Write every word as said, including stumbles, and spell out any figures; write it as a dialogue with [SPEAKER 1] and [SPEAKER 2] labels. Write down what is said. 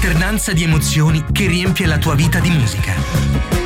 [SPEAKER 1] un'alternanza di emozioni che riempie la tua vita di musica.